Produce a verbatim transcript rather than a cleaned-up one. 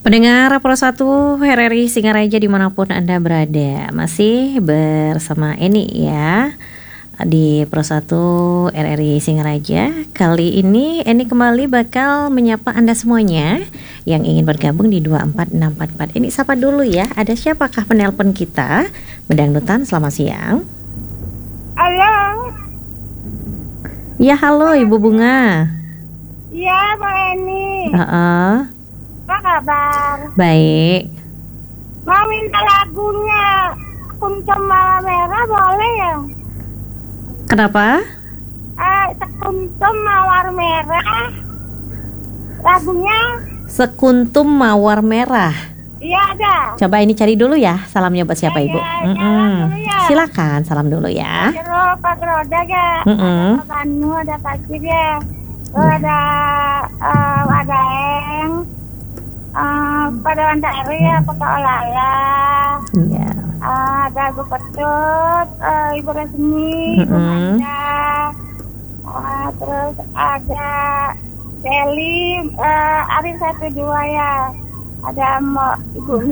Pendengar Pro satu R R I Singaraja dimanapun Anda berada, masih bersama Eni ya di Pro satu R R I Singaraja. Kali ini Eni kembali bakal menyapa Anda semuanya yang ingin bergabung di dua empat enam empat empat. Ini sapa dulu ya, ada siapakah penelpon kita? Bedangdutan, selamat siang. Halo. Ya halo Ibu Bunga. Iya Mbak Eni. Uh-uh. Apa kabar? Baik. Mau minta lagunya Sekuntum Mawar Merah boleh ya? Kenapa? Eh, Sekuntum Mawar Merah. Lagunya? Sekuntum Mawar Merah. Iya ada. Coba ini cari dulu ya. Salamnya buat siapa Ya, Ibu? ya, Mm-mm. salam dulu ya. Silakan salam dulu ya. Jeruk, Pak Roda ya. Mm-mm. Ada Pak Banu, ada Pak Cid ya. Oh, ada uh, Wadaeng. Uh, pada Wandari ya, Pak Olala. Iya. Uh, ada Bu Petut, uh, Ibu Resmi, Ibu Mm-mm. Manda, uh, terus ada Seli, uh, Arif satu dua ya, ada Mo, Ibu